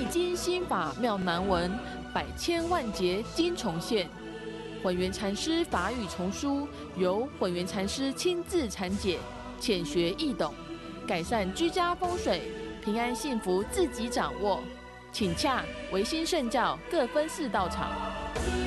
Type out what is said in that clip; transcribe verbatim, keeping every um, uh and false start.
经心法妙难闻，百千万劫经重现。混元禅师法语丛书由混元禅师亲自阐解，浅学易懂，改善居家风水，平安幸福自己掌握。请洽维新圣教各分寺道场。